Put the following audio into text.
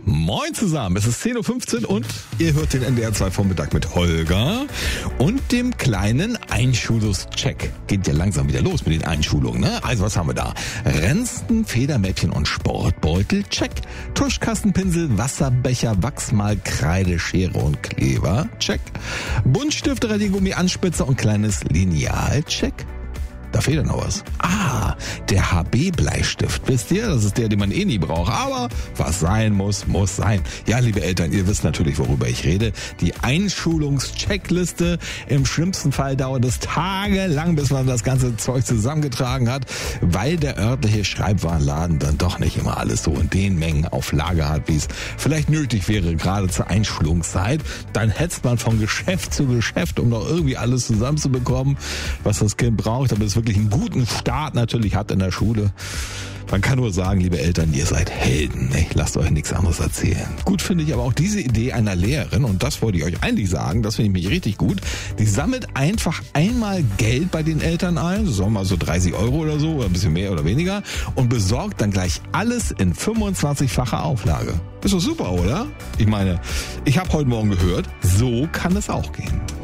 Moin zusammen, es ist 10.15 Uhr und ihr hört den NDR 2 Vormittag mit Holger und dem kleinen Einschulungscheck. Geht ja langsam wieder los mit den Einschulungen, ne? Also was haben wir da? Rensten, Federmäppchen und Sportbeutel, check. Tuschkastenpinsel, Wasserbecher, Wachsmal, Kreide, Schere und Kleber, check. Buntstifte, Radiergummi, Anspitzer und kleines Lineal, check. Da fehlt ja noch was. Der HB-Bleistift. Wisst ihr, das ist der, den man eh nie braucht. Aber was sein muss, muss sein. Ja, liebe Eltern, ihr wisst natürlich, worüber ich rede. Die Einschulungscheckliste. Im schlimmsten Fall dauert es tagelang, bis man das ganze Zeug zusammengetragen hat, weil der örtliche Schreibwarenladen dann doch nicht immer alles so in den Mengen auf Lager hat, wie es vielleicht nötig wäre, gerade zur Einschulungszeit. Dann hetzt man von Geschäft zu Geschäft, um noch irgendwie alles zusammenzubekommen, was das Kind braucht, damit es wirklich einen guten Start natürlich hat in der Schule. Man kann nur sagen, liebe Eltern, ihr seid Helden. Ne? Lasst euch nichts anderes erzählen. Gut finde ich aber auch diese Idee einer Lehrerin, und das wollte ich euch eigentlich sagen, das finde ich mich richtig gut. Die sammelt einfach einmal Geld bei den Eltern ein, sagen wir mal so 30 € oder so, oder ein bisschen mehr oder weniger, und besorgt dann gleich alles in 25-facher Auflage. Ist doch super, oder? Ich meine, ich habe heute Morgen gehört, so kann es auch gehen.